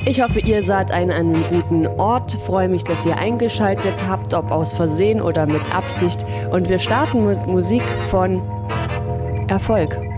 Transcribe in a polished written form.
Ich hoffe, ihr seid an einem guten Ort. Freue mich, dass ihr eingeschaltet habt, ob aus Versehen oder mit Absicht. Und wir starten mit Musik von Erfolg.